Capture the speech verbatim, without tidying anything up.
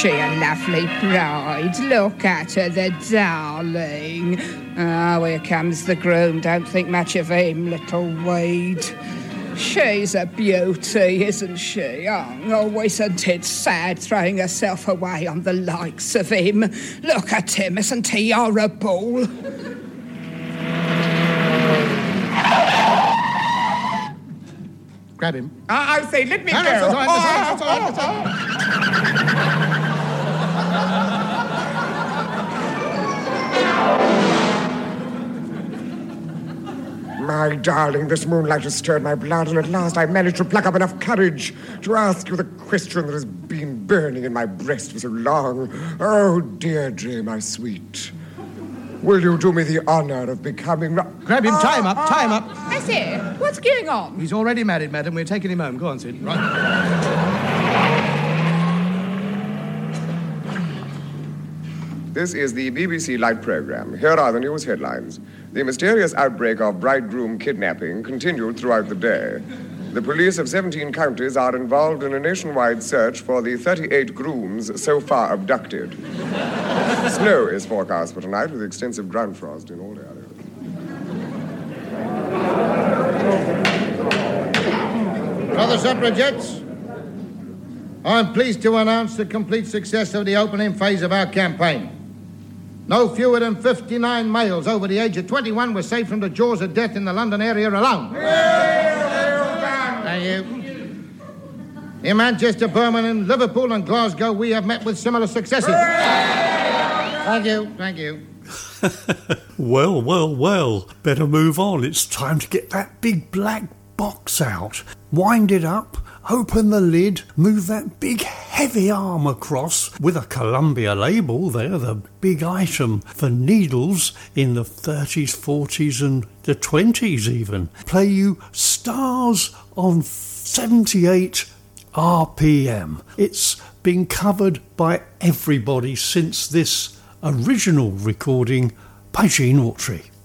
she a lovely bride? Look at her, the darling. Ah, oh, here comes the groom. Don't think much of him, little weed. She's a beauty, isn't she? Oh, isn't it sad throwing herself away on the likes of him? Look at him, isn't he horrible? Grab him. I, I say, let me no, go. No, that's all right, that's all right, that's all right, that's all right. My darling, this moonlight has stirred my blood, and at last I managed to pluck up enough courage to ask you the question that has been burning in my breast for so long. Oh, Deirdre, my sweet. Will you do me the honor of becoming... Grab him, tie him up, tie him up. I see. What's going on? He's already married, madam. We're taking him home. Go on, Sid. Right. This is the B B C Light programme. Here are the news headlines. The mysterious outbreak of bridegroom kidnapping continued throughout the day. The police of seventeen counties are involved in a nationwide search for the thirty-eight grooms so far abducted. Snow is forecast for tonight with extensive ground frost in all areas. Brother suffragettes, I'm pleased to announce the complete success of the opening phase of our campaign. No fewer than fifty-nine males over the age of twenty-one were saved from the jaws of death in the London area alone. Thank you. In Manchester, Birmingham, Liverpool and Glasgow, we have met with similar successes. Thank you, thank you. Well, well, well. Better move on. It's time to get that big black box out. Wind it up, open the lid, move that big heavy arm across with a Columbia label there, the big item for needles in the thirties, forties and the twenties even. Play you Stars on seventy-eight R P M. It's been covered by everybody since this original recording by Gene Autry.